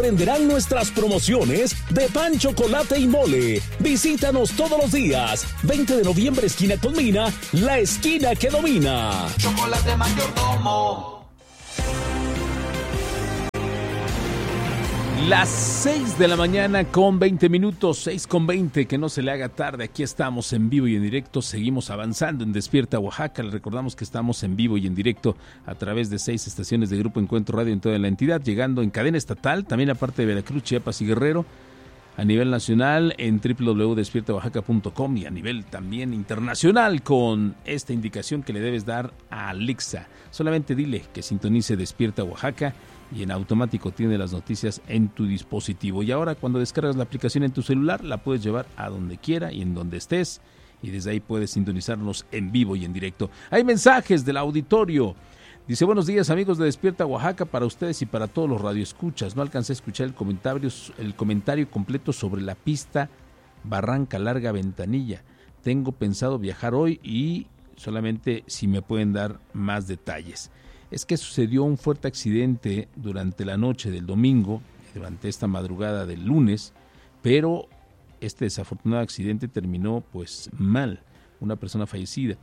Aprenderán nuestras promociones de pan, chocolate y mole. Visítanos todos los días. 20 de noviembre, esquina Colmena, la esquina que domina. Chocolate Mayordomo. Las 6 de la mañana con 20 minutos, 6 con 20, que no se le haga tarde. Aquí estamos en vivo y en directo, seguimos avanzando en Despierta Oaxaca. Les recordamos que estamos en vivo y en directo a través de 6 estaciones de Grupo Encuentro Radio en toda la entidad, llegando en cadena estatal, también aparte de Veracruz, Chiapas y Guerrero, a nivel nacional en www.despiertaoaxaca.com y a nivel también internacional con esta indicación que le debes dar a Alexa. Solamente dile que sintonice Despierta Oaxaca y en automático tiene las noticias en tu dispositivo. Y ahora cuando descargas la aplicación en tu celular, la puedes llevar a donde quiera y en donde estés, y desde ahí puedes sintonizarnos en vivo y en directo. Hay mensajes del auditorio. Dice: buenos días, amigos de Despierta Oaxaca, para ustedes y para todos los radioescuchas. No alcancé a escuchar el comentario completo sobre la pista Barranca Larga Ventanilla. Tengo pensado viajar hoy y solamente si me pueden dar más detalles. Es que sucedió un fuerte accidente durante la noche del domingo, durante esta madrugada del lunes, pero este desafortunado accidente terminó pues mal, una persona fallecida.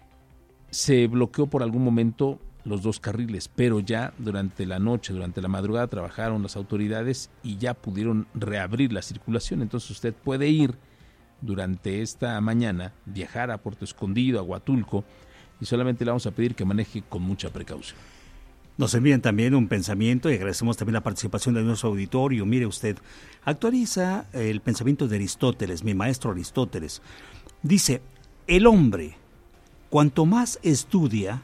Se bloqueó por algún momento los dos carriles, pero ya durante la noche, durante la madrugada trabajaron las autoridades y ya pudieron reabrir la circulación. Entonces usted puede ir durante esta mañana, viajar a Puerto Escondido, a Huatulco, y solamente le vamos a pedir que maneje con mucha precaución. Nos envían también un pensamiento y agradecemos también la participación de nuestro auditorio. Mire usted, actualiza el pensamiento de Aristóteles, mi maestro Aristóteles. Dice: el hombre, cuanto más estudia,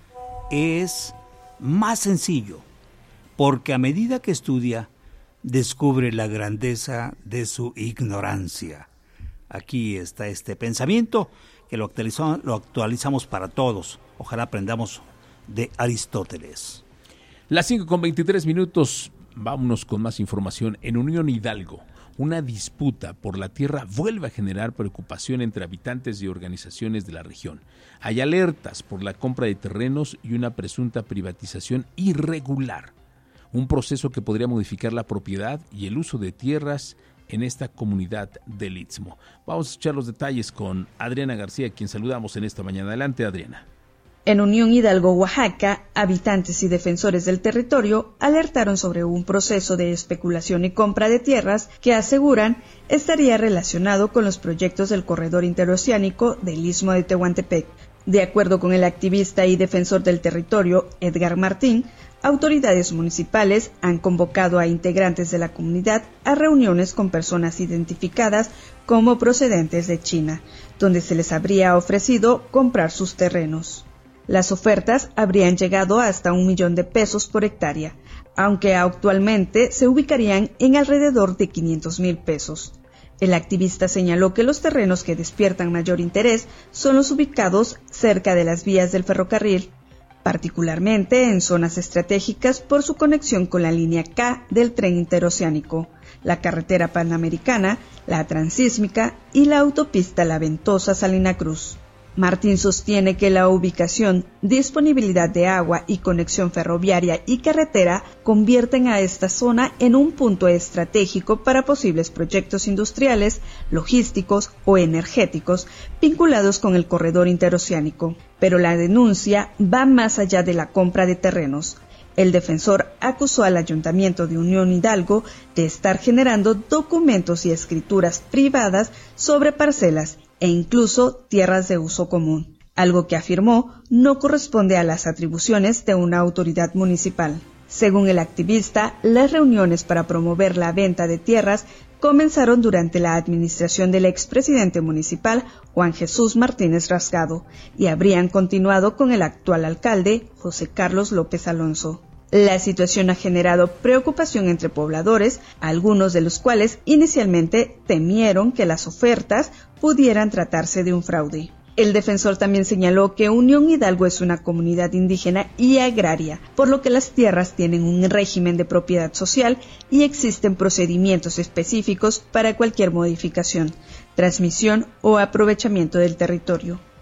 es más sencillo, porque a medida que estudia, descubre la grandeza de su ignorancia. Aquí está este pensamiento que lo actualizamos para todos. Ojalá aprendamos de Aristóteles. Las 5 con 23 minutos, vámonos con más información. En Unión Hidalgo, una disputa por la tierra vuelve a generar preocupación entre habitantes y organizaciones de la región. Hay alertas por la compra de terrenos y una presunta privatización irregular, un proceso que podría modificar la propiedad y el uso de tierras en esta comunidad del Istmo. Vamos a escuchar los detalles con Adriana García, quien saludamos en esta mañana. Adelante, Adriana. En Unión Hidalgo, Oaxaca, habitantes y defensores del territorio alertaron sobre un proceso de especulación y compra de tierras que aseguran estaría relacionado con los proyectos del corredor interoceánico del Istmo de Tehuantepec. De acuerdo con el activista y defensor del territorio, Edgar Martín, autoridades municipales han convocado a integrantes de la comunidad a reuniones con personas identificadas como procedentes de China, donde se les habría ofrecido comprar sus terrenos. Las ofertas habrían llegado hasta 1 millón de pesos por hectárea, aunque actualmente se ubicarían en alrededor de 500,000 pesos. El activista señaló que los terrenos que despiertan mayor interés son los ubicados cerca de las vías del ferrocarril, particularmente en zonas estratégicas por su conexión con la línea K del tren interoceánico, la carretera panamericana, la transísmica y la autopista La Ventosa-Salina Cruz. Martín sostiene que la ubicación, disponibilidad de agua y conexión ferroviaria y carretera convierten a esta zona en un punto estratégico para posibles proyectos industriales, logísticos o energéticos vinculados con el corredor interoceánico. Pero la denuncia va más allá de la compra de terrenos. El defensor acusó al Ayuntamiento de Unión Hidalgo de estar generando documentos y escrituras privadas sobre parcelas e incluso tierras de uso común, algo que afirmó no corresponde a las atribuciones de una autoridad municipal. Según el activista, las reuniones para promover la venta de tierras comenzaron durante la administración del expresidente municipal Juan Jesús Martínez Rasgado y habrían continuado con el actual alcalde José Carlos López Alonso. La situación ha generado preocupación entre pobladores, algunos de los cuales inicialmente temieron que las ofertas pudieran tratarse de un fraude. El defensor también señaló que Unión Hidalgo es una comunidad indígena y agraria, por lo que las tierras tienen un régimen de propiedad social y existen procedimientos específicos para cualquier modificación, transmisión o aprovechamiento del territorio.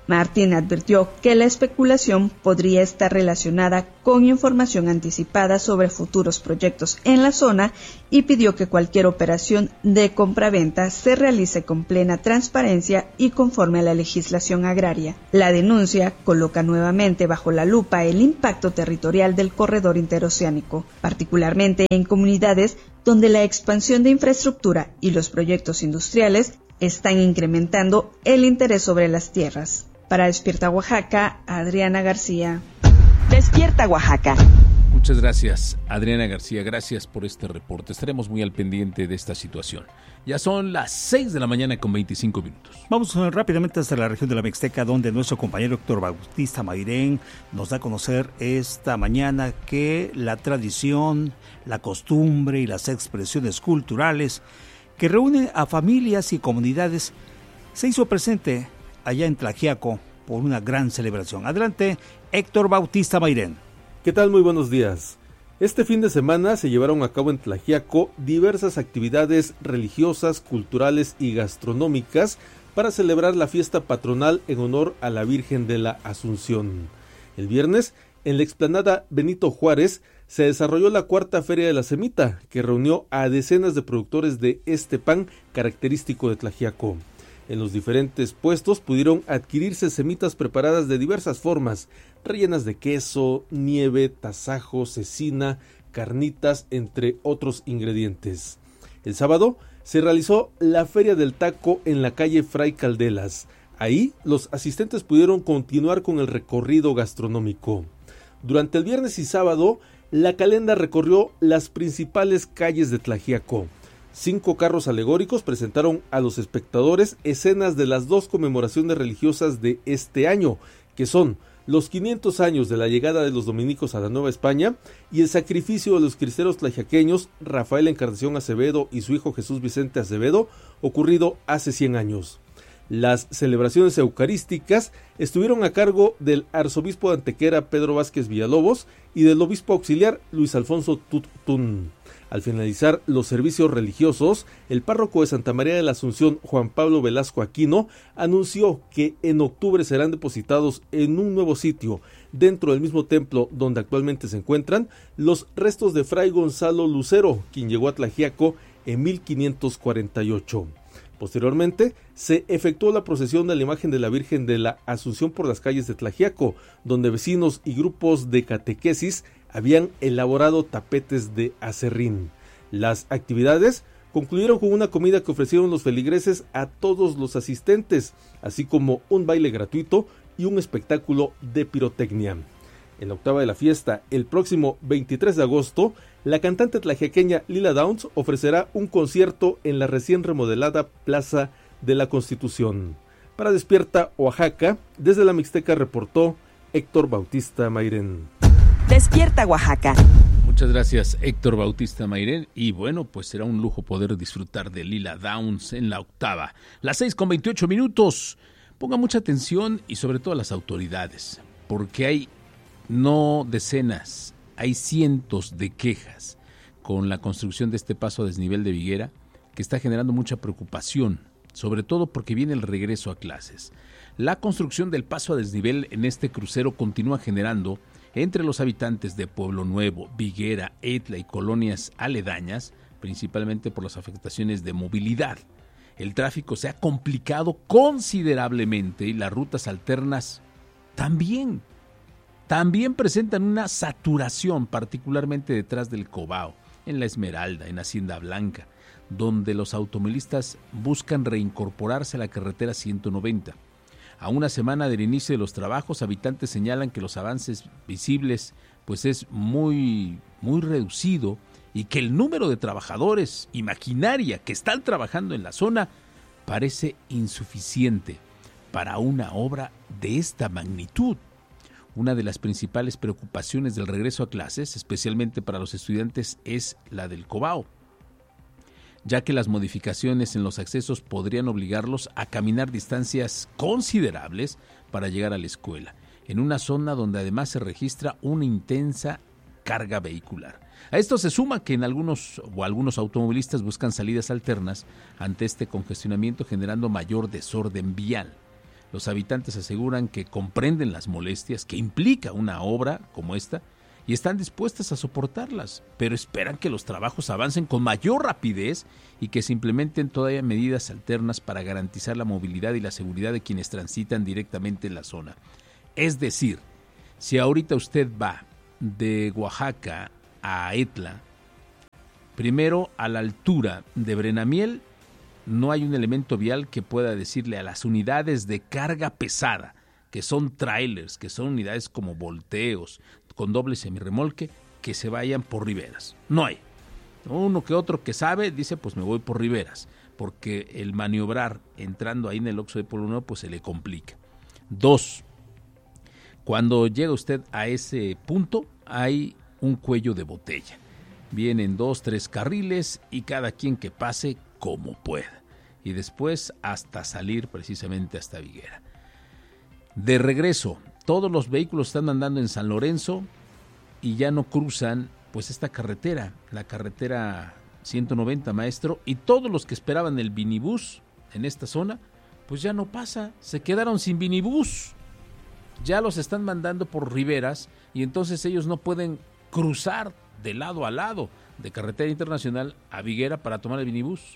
Martín advirtió que la especulación podría estar relacionada con información anticipada sobre futuros proyectos en la zona y pidió que cualquier operación de compraventa se realice con plena transparencia y conforme a la legislación agraria. La denuncia coloca nuevamente bajo la lupa el impacto territorial del corredor interoceánico, particularmente en comunidades donde la expansión de infraestructura y los proyectos industriales están incrementando el interés sobre las tierras. Para Despierta Oaxaca, Adriana García. Despierta Oaxaca. Muchas gracias, Adriana García. Gracias por este reporte. Estaremos muy al pendiente de esta situación. Ya son las 6 de la mañana con 25 minutos. Vamos rápidamente hasta la región de la Mixteca, donde nuestro compañero Héctor Bautista Mairén nos da a conocer esta mañana que la tradición, la costumbre y las expresiones culturales que reúnen a familias y comunidades se hizo presente allá en Tlaxiaco por una gran celebración. Adelante, Héctor Bautista Mairén. ¿Qué tal? Muy buenos días. Este fin de semana se llevaron a cabo en Tlaxiaco diversas actividades religiosas, culturales y gastronómicas para celebrar la fiesta patronal en honor a la Virgen de la Asunción. El viernes, en la explanada Benito Juárez, se desarrolló la cuarta Feria de la Semita, que reunió a decenas de productores de este pan característico de Tlaxiaco. En los diferentes puestos pudieron adquirirse semitas preparadas de diversas formas, rellenas de queso, nieve, tasajo, cecina, carnitas, entre otros ingredientes. El sábado se realizó la Feria del Taco en la calle Fray Caldelas. Ahí los asistentes pudieron continuar con el recorrido gastronómico. Durante el viernes y sábado, la calenda recorrió las principales calles de Tlaxiaco. 5 carros alegóricos presentaron a los espectadores escenas de las 2 conmemoraciones religiosas de este año, que son los 500 años de la llegada de los dominicos a la Nueva España y el sacrificio de los cristeros tlaxiaqueños Rafael Encarnación Acevedo y su hijo Jesús Vicente Acevedo, ocurrido hace 100 años. Las celebraciones eucarísticas estuvieron a cargo del arzobispo de Antequera Pedro Vázquez Villalobos y del obispo auxiliar Luis Alfonso Tutún. Al finalizar los servicios religiosos, el párroco de Santa María de la Asunción, Juan Pablo Velasco Aquino, anunció que en octubre serán depositados en un nuevo sitio, dentro del mismo templo donde actualmente se encuentran, los restos de Fray Gonzalo Lucero, quien llegó a Tlaxiaco en 1548. Posteriormente, se efectuó la procesión de la imagen de la Virgen de la Asunción por las calles de Tlaxiaco, donde vecinos y grupos de catequesis habían elaborado tapetes de acerrín. Las actividades concluyeron con una comida que ofrecieron los feligreses a todos los asistentes, así como un baile gratuito y un espectáculo de pirotecnia. En la octava de la fiesta, el próximo 23 de agosto, la cantante tlaxiaqueña Lila Downs ofrecerá un concierto en la recién remodelada Plaza de la Constitución. Para Despierta Oaxaca, desde la Mixteca reportó Héctor Bautista Mairén. Despierta Oaxaca. Muchas gracias, Héctor Bautista Mairén. Y bueno, pues será un lujo poder disfrutar de Lila Downs en la octava. Las 6 con 28 minutos. Ponga mucha atención y sobre todo a las autoridades, porque hay no decenas, hay cientos de quejas con la construcción de este paso a desnivel de Viguera, que está generando mucha preocupación, sobre todo porque viene el regreso a clases. La construcción del paso a desnivel en este crucero continúa generando entre los habitantes de Pueblo Nuevo, Viguera, Etla y colonias aledañas, principalmente por las afectaciones de movilidad. El tráfico se ha complicado considerablemente y las rutas alternas también presentan una saturación, particularmente detrás del Cobao, en La Esmeralda, en Hacienda Blanca, donde los automovilistas buscan reincorporarse a la carretera 190. A una semana del inicio de los trabajos, habitantes señalan que los avances visibles pues es muy reducido y que el número de trabajadores y maquinaria que están trabajando en la zona parece insuficiente para una obra de esta magnitud. Una de las principales preocupaciones del regreso a clases, especialmente para los estudiantes, es la del Cobao, ya que las modificaciones en los accesos podrían obligarlos a caminar distancias considerables para llegar a la escuela, en una zona donde además se registra una intensa carga vehicular. A esto se suma que algunos automovilistas buscan salidas alternas ante este congestionamiento, generando mayor desorden vial. Los habitantes aseguran que comprenden las molestias que implica una obra como esta y están dispuestas a soportarlas, pero esperan que los trabajos avancen con mayor rapidez y que se implementen todavía medidas alternas para garantizar la movilidad y la seguridad de quienes transitan directamente en la zona. Es decir, si ahorita usted va de Oaxaca a Etla, primero a la altura de Brenamiel, no hay un elemento vial que pueda decirle a las unidades de carga pesada, que son trailers, que son unidades como volteos, con doble semirremolque, que se vayan por riberas. No hay. Uno que otro que sabe dice, pues me voy por riberas, porque el maniobrar entrando ahí en el Oxxo de Pueblo Nuevo, pues se le complica. 2, cuando llega usted a ese punto, hay un cuello de botella. Vienen 2, 3 carriles y cada quien que pase como pueda. Y después hasta salir precisamente hasta Viguera. De regreso, todos los vehículos están andando en San Lorenzo y ya no cruzan pues esta carretera, la carretera 190, maestro, y todos los que esperaban el vinibús en esta zona, pues ya no pasa, se quedaron sin vinibús. Ya los están mandando por riberas y entonces ellos no pueden cruzar de lado a lado de carretera internacional a Viguera para tomar el vinibús.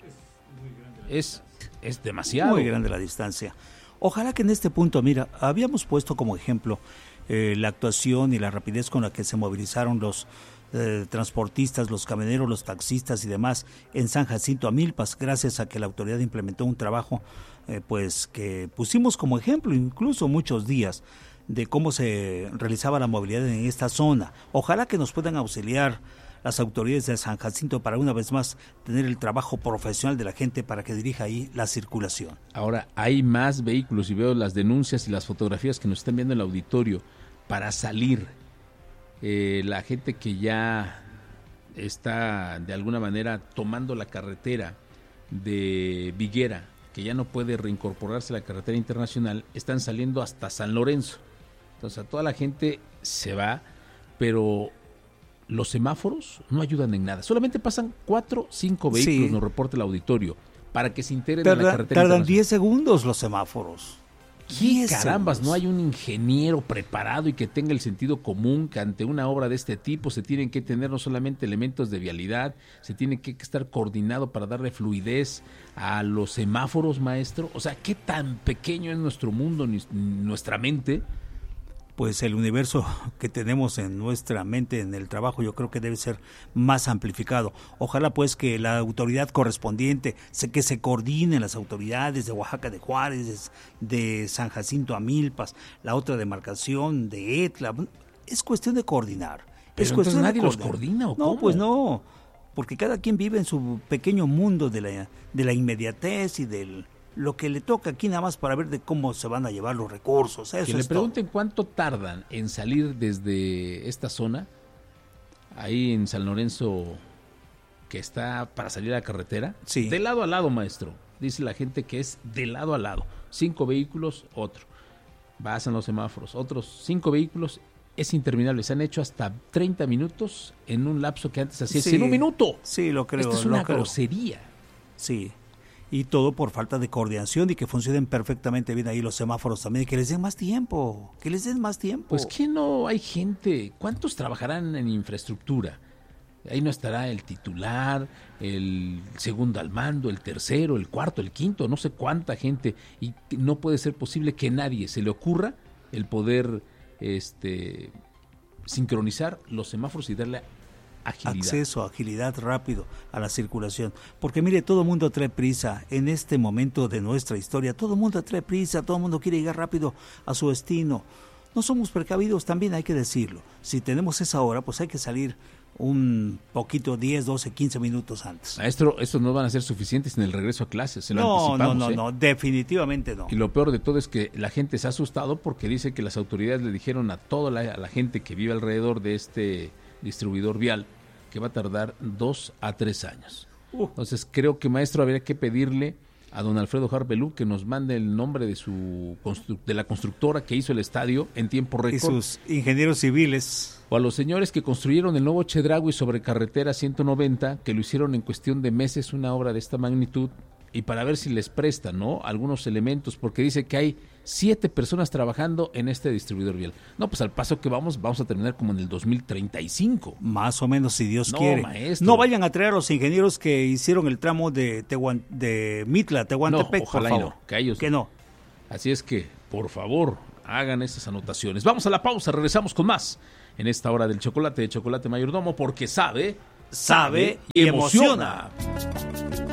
Es demasiado. Muy grande la distancia. Ojalá que en este punto, mira, habíamos puesto como ejemplo la actuación y la rapidez con la que se movilizaron los transportistas, los camioneros, los taxistas y demás en San Jacinto Amilpas, gracias a que la autoridad implementó un trabajo pues que pusimos como ejemplo incluso muchos días de cómo se realizaba la movilidad en esta zona. Ojalá que nos puedan auxiliar las autoridades de San Jacinto para una vez más tener el trabajo profesional de la gente para que dirija ahí la circulación. Ahora, hay más vehículos y veo las denuncias y las fotografías que nos están viendo en el auditorio para salir. La gente que ya está de alguna manera tomando la carretera de Viguera, que ya no puede reincorporarse a la carretera internacional, están saliendo hasta San Lorenzo. Entonces a toda la gente se va, pero los semáforos no ayudan en nada. Solamente pasan 4 o 5 vehículos, nos reporta el auditorio, para que se integren en la carretera. Tardan 10 segundos los semáforos. ¿Qué carambas? No hay un ingeniero preparado y que tenga el sentido común que ante una obra de este tipo se tienen que tener no solamente elementos de vialidad, se tiene que estar coordinado para darle fluidez a los semáforos, maestro. O sea, ¿qué tan pequeño es nuestro mundo, nuestra mente? Pues el universo que tenemos en nuestra mente, en el trabajo, yo creo que debe ser más amplificado. Ojalá pues que la autoridad correspondiente, que se coordinen las autoridades de Oaxaca de Juárez, de San Jacinto Amilpas, la otra demarcación de Etla. Es cuestión de coordinar. Pero es cuestión nadie los coordina, ¿o cómo? No, pues no, porque cada quien vive en su pequeño mundo de la inmediatez y del lo que le toca aquí nada más para ver de cómo se van a llevar los recursos. Eso que le pregunten cuánto tardan en salir desde esta zona, ahí en San Lorenzo, que está para salir a la carretera. Sí. De lado a lado, maestro. Dice la gente que es de lado a lado. 5 vehículos, otro. Pasan los semáforos, otros 5 vehículos. Es interminable. Se han hecho hasta 30 minutos en un lapso que antes hacía en un minuto. Sí, lo creo. Esto es una grosería. Sí. Y todo por falta de coordinación y que funcionen perfectamente bien ahí los semáforos también, y que les den más tiempo, Pues que no hay gente, ¿cuántos trabajarán en infraestructura? Ahí no estará el titular, el segundo al mando, el tercero, el cuarto, el quinto, no sé cuánta gente, y no puede ser posible que nadie se le ocurra el poder sincronizar los semáforos y darle acceso, agilidad rápido a la circulación, porque mire, todo el mundo trae prisa en este momento de nuestra historia, todo el mundo trae prisa, todo el mundo quiere llegar rápido a su destino. No somos precavidos, también hay que decirlo. Si tenemos esa hora, pues hay que salir un poquito, 10, 12, 15 minutos antes. Maestro, estos no van a ser suficientes en el regreso a clases, se lo anticipamos. No, definitivamente no. Y lo peor de todo es que la gente se ha asustado porque dice que las autoridades le dijeron a toda la gente que vive alrededor de este distribuidor vial que va a tardar 2 a 3 años. Entonces creo que, maestro, habría que pedirle a don Alfredo Jarbelú que nos mande el nombre de la constructora que hizo el estadio en tiempo récord. Y sus ingenieros civiles. O a los señores que construyeron el nuevo Chedraui sobre carretera 190, que lo hicieron en cuestión de meses, una obra de esta magnitud, y para ver si les prestan, ¿no?, algunos elementos, porque dice que hay 7 personas trabajando en este distribuidor vial. No, pues al paso que vamos a terminar como en el 2035. Más o menos, si Dios quiere. Maestro. No vayan a traer a los ingenieros que hicieron el tramo de Mitla, Tehuantepec, no, ojalá por favor. Y no, que ellos que no. Así es que, por favor, hagan estas anotaciones. Vamos a la pausa, regresamos con más en esta hora del chocolate de Chocolate Mayordomo, porque sabe y emociona.